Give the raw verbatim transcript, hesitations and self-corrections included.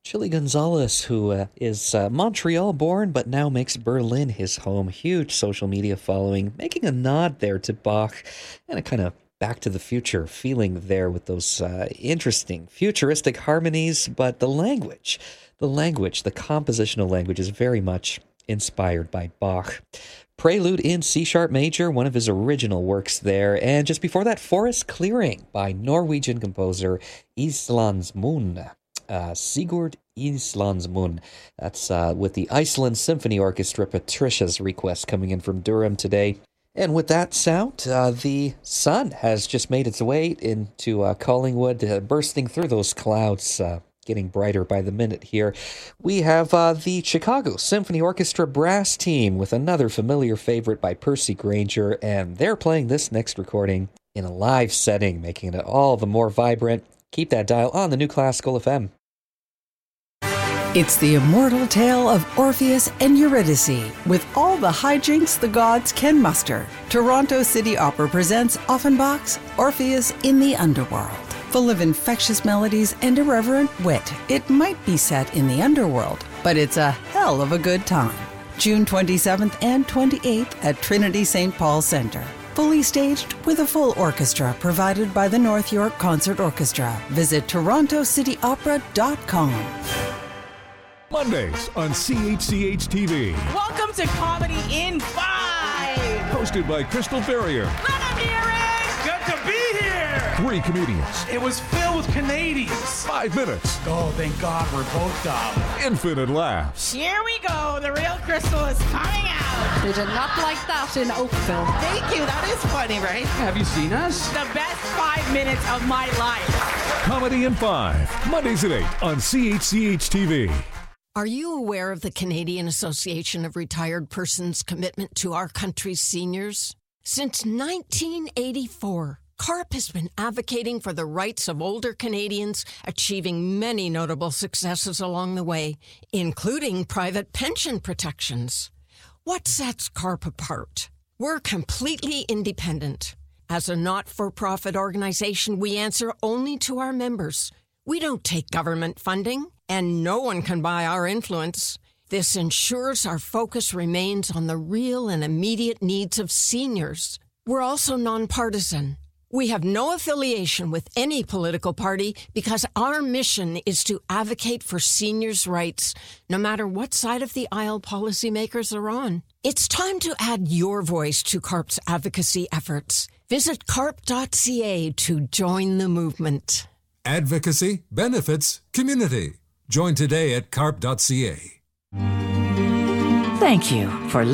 Chili Gonzalez, who uh, is uh, Montreal born but now makes Berlin his home. Huge social media following, making a nod there to Bach and a kind of back to the future feeling there with those uh, interesting futuristic harmonies. But the language, the language, the compositional language is very much inspired by Bach. Prelude in C-sharp major, one of his original works there. And just before that, Forest Clearing by Norwegian composer Islandsmoen. Uh, Sigurd Islandsmoen. That's uh, with the Iceland Symphony Orchestra. Patricia's request coming in from Durham today. And with that sound, uh, the sun has just made its way into uh, Collingwood, uh, bursting through those clouds, uh, getting brighter by the minute here. We have uh, the Chicago Symphony Orchestra brass team with another familiar favorite by Percy Granger, and they're playing this next recording in a live setting, making it all the more vibrant. Keep that dial on the New Classical F M. It's the immortal tale of Orpheus and Eurydice, with all the hijinks the gods can muster. Toronto City Opera presents Offenbach's Orpheus in the Underworld. Full of infectious melodies and irreverent wit, it might be set in the underworld, but it's a hell of a good time. June twenty-seventh and twenty-eighth at Trinity Saint Paul Centre. Fully staged with a full orchestra provided by the North York Concert Orchestra. Visit toronto city opera dot com. Mondays on C H C H T V. Welcome to Comedy in Five. Hosted by Crystal Ferrier. Let him hear it. Good to be here. Three comedians. It was filled with Canadians. Five minutes. Oh, thank God we're both dumb. Infinite laughs. Here we go. The real Crystal is coming out. They did not like that in Oakville. Thank you. That is funny, right? Have you seen us? The best five minutes of my life. Comedy in Five. Mondays at eight on C H C H T V. Are you aware of the Canadian Association of Retired Persons' commitment to our country's seniors? Since nineteen eighty-four, CARP has been advocating for the rights of older Canadians, achieving many notable successes along the way, including private pension protections. What sets CARP apart? We're completely independent. As a not-for-profit organization, we answer only to our members. We don't take government funding, and no one can buy our influence. This ensures our focus remains on the real and immediate needs of seniors. We're also nonpartisan. We have no affiliation with any political party because our mission is to advocate for seniors' rights, no matter what side of the aisle policymakers are on. It's time to add your voice to CARP's advocacy efforts. Visit carp dot c a to join the movement. Advocacy, benefits, community. Join today at carp dot c a. Thank you for listening.